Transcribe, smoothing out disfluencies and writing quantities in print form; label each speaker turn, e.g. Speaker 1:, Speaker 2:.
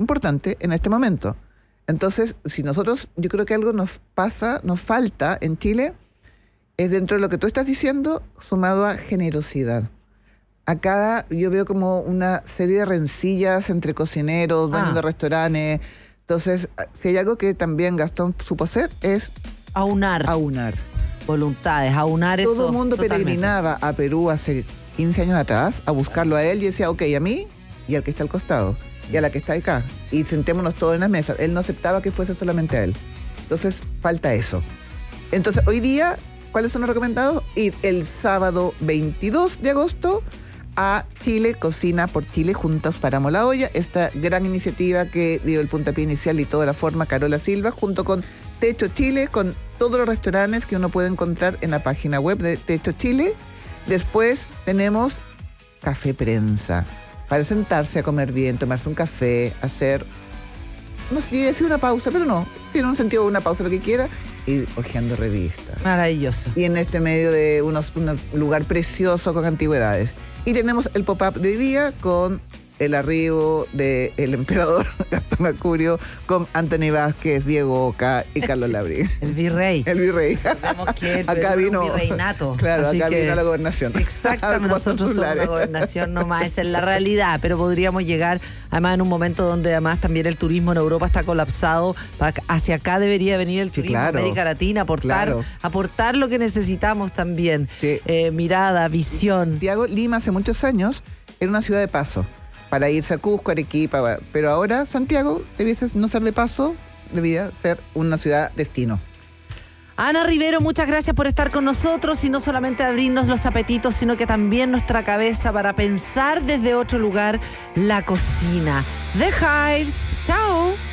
Speaker 1: importante en este momento. Entonces, si nosotros, yo creo que algo nos falta en Chile, es dentro de lo que tú estás diciendo, sumado a generosidad. Acá yo veo como una serie de rencillas entre cocineros, dueños de restaurantes. Entonces, si hay algo que también Gastón supo hacer, es aunar
Speaker 2: voluntades, eso.
Speaker 1: Todo el mundo
Speaker 2: totalmente
Speaker 1: peregrinaba a Perú hace 15 años atrás a buscarlo a él y decía, ok, a mí y al que está al costado y a la que está acá, y sentémonos todos en las mesas. Él no aceptaba que fuese solamente a él. Entonces, falta eso. Entonces, hoy día, ¿cuáles son los recomendados? Ir el sábado 22 de agosto a Chile, Cocina por Chile, Juntos Paramos la Olla, esta gran iniciativa que dio el puntapié inicial y toda la forma Carola Silva, junto con Techo Chile, con todos los restaurantes que uno puede encontrar en la página web de Techo Chile. Después tenemos Café Prensa, para sentarse a comer bien, tomarse un café, hacer, no sé, iba a decir una pausa, pero no, tiene un sentido una pausa, lo que quiera, ir hojeando revistas.
Speaker 2: Maravilloso.
Speaker 1: Y en este medio de un lugar precioso con antigüedades. Y tenemos el pop-up de hoy día con el arribo del emperador Gastón Acurio, con Anthony Vázquez, Diego Oca y Carlos Labrín.
Speaker 2: El virrey.
Speaker 1: El virrey. Acá vino.
Speaker 2: Virreinato.
Speaker 1: Claro,
Speaker 2: así
Speaker 1: acá
Speaker 2: que,
Speaker 1: vino la gobernación.
Speaker 2: Exactamente, nosotros somos la gobernación nomás, esa es la realidad, pero podríamos llegar, además en un momento donde además también el turismo en Europa está colapsado, hacia acá debería venir el turismo, claro, América Latina, aportar lo que necesitamos también. Sí. Mirada, visión.
Speaker 1: Santiago, Lima hace muchos años era una ciudad de paso, para irse a Cusco, Arequipa, pero ahora Santiago debiese no ser de paso, debía ser una ciudad destino.
Speaker 2: Ana Rivero, muchas gracias por estar con nosotros y no solamente abrirnos los apetitos, sino que también nuestra cabeza para pensar desde otro lugar la cocina. The Hives, chao.